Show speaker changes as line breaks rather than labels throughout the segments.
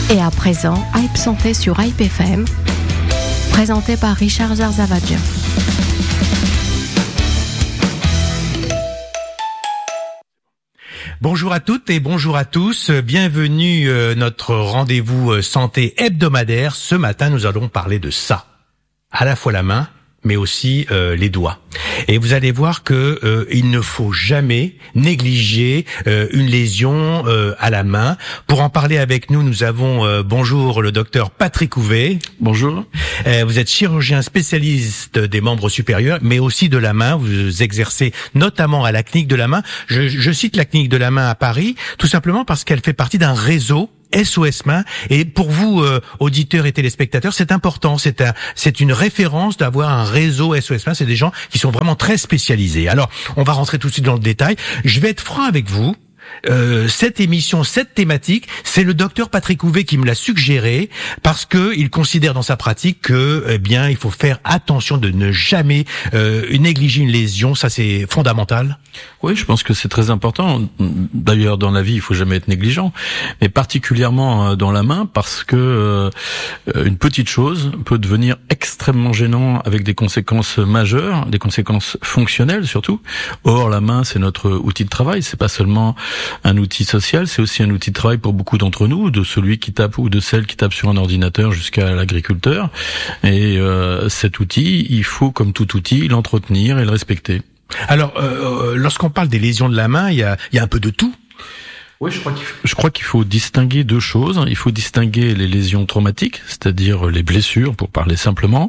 Et à présent, Hype Santé sur Hype FM, présenté par Richard Zarzavadjian.
Bonjour à toutes et bonjour à tous, bienvenue notre rendez-vous santé hebdomadaire. Ce matin, nous allons parler de ça, à la fois la main, mais aussi les doigts. Et vous allez voir que il ne faut jamais négliger une lésion à la main. Pour en parler avec nous, nous avons bonjour le docteur Patrick Houvet.
Bonjour.
Vous êtes chirurgien spécialiste des membres supérieurs, mais aussi de la main. Vous exercez notamment à la clinique de la main. Je cite la clinique de la main à Paris, tout simplement parce qu'elle fait partie d'un réseau SOS Main, et pour vous auditeurs et téléspectateurs, c'est important, c'est une référence d'avoir un réseau SOS Main. C'est des gens qui sont vraiment très spécialisés. Alors, on va rentrer tout de suite dans le détail. Je vais être franc avec vous. Cette émission, cette thématique, c'est le docteur Patrick Houvet qui me l'a suggéré parce que il considère dans sa pratique que, eh bien, il faut faire attention de ne jamais négliger une lésion. Ça, c'est fondamental.
Oui, je pense que c'est très important. D'ailleurs, dans la vie, il faut jamais être négligent, mais particulièrement dans la main, parce que une petite chose peut devenir extrêmement gênant avec des conséquences majeures, des conséquences fonctionnelles surtout. Or, la main, c'est notre outil de travail. C'est pas seulement un outil social, c'est aussi un outil de travail pour beaucoup d'entre nous, de celui qui tape ou de celle qui tape sur un ordinateur jusqu'à l'agriculteur. Et cet outil, il faut, comme tout outil, l'entretenir et le respecter.
Alors, lorsqu'on parle des lésions de la main, il y a un peu de tout.
Oui, je crois qu'il faut distinguer deux choses. Il faut distinguer les lésions traumatiques, c'est-à-dire les blessures, pour parler simplement,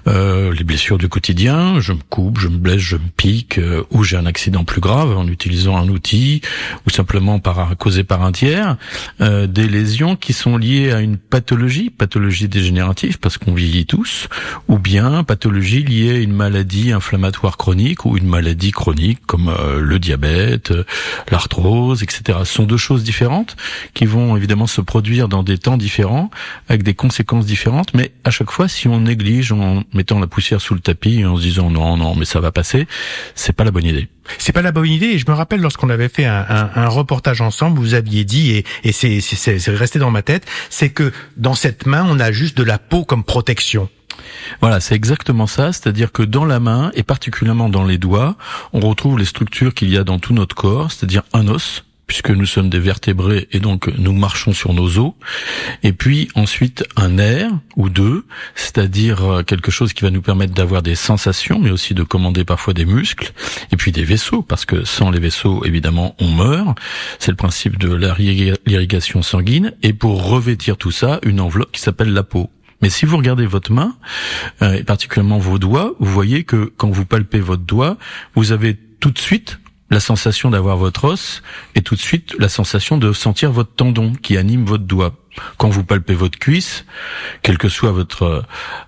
les blessures du quotidien. Je me coupe, je me blesse, je me pique, ou j'ai un accident plus grave en utilisant un outil, ou simplement causé par un tiers. Des lésions qui sont liées à une pathologie dégénérative, parce qu'on vieillit tous, ou bien pathologie liée à une maladie inflammatoire chronique ou une maladie chronique comme le diabète, l'arthrose, etc. Ce sont deux choses différentes qui vont évidemment se produire dans des temps différents, avec des conséquences différentes, mais à chaque fois, si on néglige en mettant la poussière sous le tapis et en se disant non, mais ça va passer, c'est pas la bonne idée.
C'est pas la bonne idée, et je me rappelle lorsqu'on avait fait un reportage ensemble, vous aviez dit, et c'est resté dans ma tête, c'est que dans cette main, on a juste de la peau comme protection.
Voilà, c'est exactement ça, c'est-à-dire que dans la main, et particulièrement dans les doigts, on retrouve les structures qu'il y a dans tout notre corps, c'est-à-dire un os, puisque nous sommes des vertébrés et donc nous marchons sur nos os, et puis ensuite un nerf ou deux, c'est-à-dire quelque chose qui va nous permettre d'avoir des sensations, mais aussi de commander parfois des muscles, et puis des vaisseaux, parce que sans les vaisseaux, évidemment, on meurt. C'est le principe de l'irrigation sanguine, et pour revêtir tout ça, une enveloppe qui s'appelle la peau. Mais si vous regardez votre main, et particulièrement vos doigts, vous voyez que quand vous palpez votre doigt, vous avez tout de suite la sensation d'avoir votre os et tout de suite la sensation de sentir votre tendon qui anime votre doigt. Quand vous palpez votre cuisse, quel que soit votre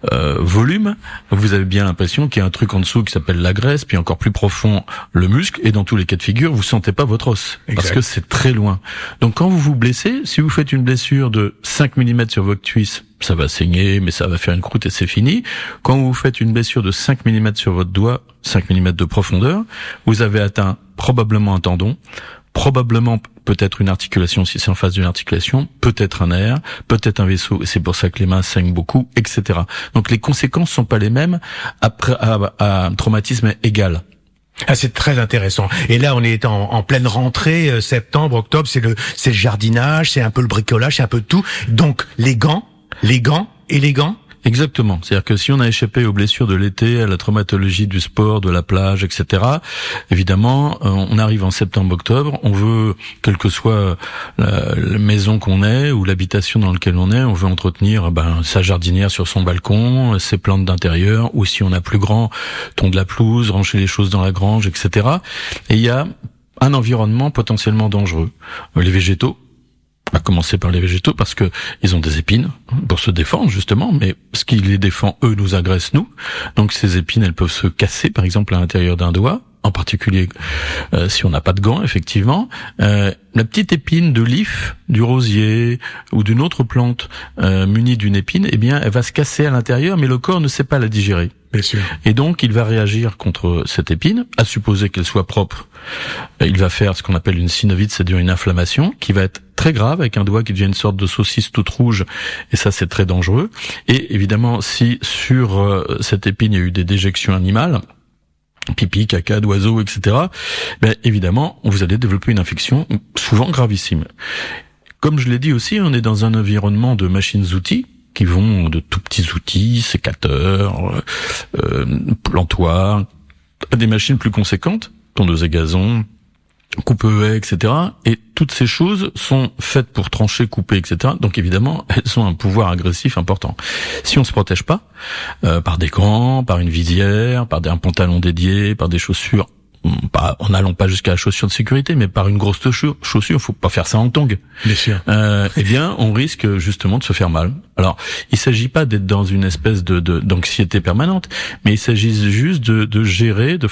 volume, vous avez bien l'impression qu'il y a un truc en dessous qui s'appelle la graisse, puis encore plus profond le muscle, et dans tous les cas de figure, vous sentez pas votre os, parce que c'est très loin. Donc quand vous vous blessez, si vous faites une blessure de 5 mm sur votre cuisse, ça va saigner, mais ça va faire une croûte et c'est fini. Quand vous faites une blessure de 5 mm sur votre doigt, 5 mm de profondeur, vous avez atteint probablement un tendon, probablement peut-être une articulation si c'est en face d'une articulation, peut-être un nerf, peut-être un vaisseau, et c'est pour ça que les mains saignent beaucoup, etc. Donc les conséquences sont pas les mêmes après à un traumatisme égal.
Ah, c'est très intéressant. Et là, on est en pleine rentrée, septembre, octobre, c'est le jardinage, c'est un peu le bricolage, c'est un peu de tout. Donc les gants.
Exactement. C'est-à-dire que si on a échappé aux blessures de l'été, à la traumatologie du sport, de la plage, etc., évidemment, on arrive en septembre-octobre, on veut, quelle que soit la maison qu'on ait ou l'habitation dans laquelle on est, on veut entretenir sa jardinière sur son balcon, ses plantes d'intérieur, ou si on a plus grand, tondre la pelouse, ranger les choses dans la grange, etc. Et il y a un environnement potentiellement dangereux. Les végétaux, à commencer par les végétaux, parce que ils ont des épines pour se défendre justement, mais ce qui les défend, eux, nous agresse nous. Donc ces épines, elles peuvent se casser, par exemple à l'intérieur d'un doigt, en particulier si on n'a pas de gants, effectivement. La petite épine de l'if, du rosier ou d'une autre plante munie d'une épine, eh bien, elle va se casser à l'intérieur, mais le corps ne sait pas la digérer.
Bien sûr.
Et donc, il va réagir contre cette épine, à supposer qu'elle soit propre. Il va faire ce qu'on appelle une synovite, c'est-à-dire une inflammation, qui va être très grave, avec un doigt qui devient une sorte de saucisse toute rouge, et ça, c'est très dangereux. Et évidemment, si sur cette épine, il y a eu des déjections animales, pipi, caca d'oiseaux, etc., ben évidemment, vous allez développer une infection souvent gravissime. Comme je l'ai dit aussi, on est dans un environnement de machines-outils, qui vont de tout petits outils, sécateurs, plantoirs, à des machines plus conséquentes, tondeuse à gazon, coupe-haies, etc. Et toutes ces choses sont faites pour trancher, couper, etc. Donc évidemment, elles ont un pouvoir agressif important. Si on se protège pas, par des gants, par une visière, par un pantalon dédié, par des chaussures, en n'allant pas jusqu'à la chaussure de sécurité, mais par une grosse chaussure, faut pas faire ça en tongs.
Bien sûr.
Eh bien, on risque justement de se faire mal. Alors, il s'agit pas d'être dans une espèce d'anxiété permanente, mais il s'agit juste de gérer de